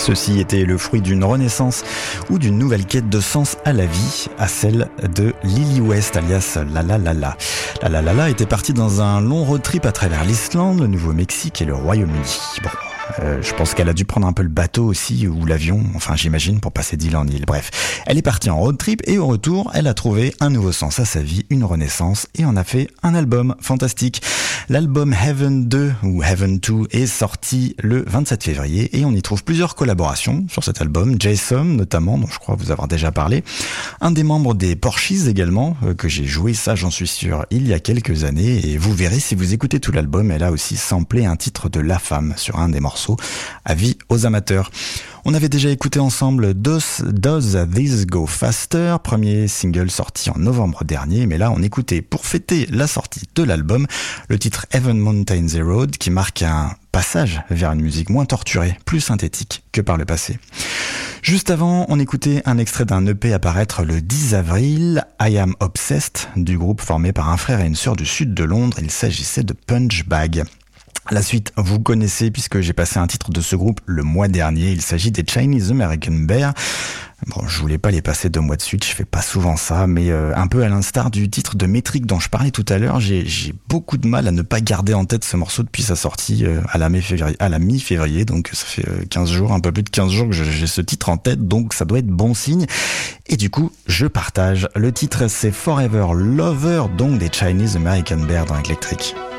Ceci était le fruit d'une renaissance ou d'une nouvelle quête de sens à la vie, à celle de Lily West, alias La La La La. La La La La était partie dans un long road trip à travers l'Islande, le Nouveau-Mexique et le Royaume-Uni. Bon. Je pense qu'elle a dû prendre un peu le bateau aussi, ou l'avion, enfin j'imagine, pour passer d'île en île. Bref, elle est partie en road trip et au retour, elle a trouvé un nouveau sens à sa vie, une renaissance, et en a fait un album fantastique. L'album Heaven 2 ou Heaven 2 est sorti le 27 février et on y trouve plusieurs collaborations sur cet album. Jason notamment, dont je crois vous avoir déjà parlé. Un des membres des Porches également, que j'ai joué, ça j'en suis sûr, il y a quelques années. Et vous verrez si vous écoutez tout l'album, elle a aussi samplé un titre de La Femme sur un des morceaux. Avis aux amateurs. On avait déjà écouté ensemble Does This Go Faster, premier single sorti en novembre dernier, mais là on écoutait pour fêter la sortie de l'album le titre Heaven Mountain The Road qui marque un passage vers une musique moins torturée, plus synthétique que par le passé. Juste avant, on écoutait un extrait d'un EP à paraître le 10 avril, I Am Obsessed, du groupe formé par un frère et une sœur du sud de Londres. Il s'agissait de Punch Bag. La suite, vous connaissez puisque j'ai passé un titre de ce groupe le mois dernier. Il s'agit des Chinese American Bear. Bon, je voulais pas les passer 2 mois de suite, je fais pas souvent ça, mais un peu à l'instar du titre de Métrique dont je parlais tout à l'heure, j'ai beaucoup de mal à ne pas garder en tête ce morceau depuis sa sortie à la mi-février, donc ça fait 15 jours, un peu plus de 15 jours que j'ai ce titre en tête, donc ça doit être bon signe. Et du coup, je partage. Le titre, c'est Forever Lover, donc des Chinese American Bear dans Electric.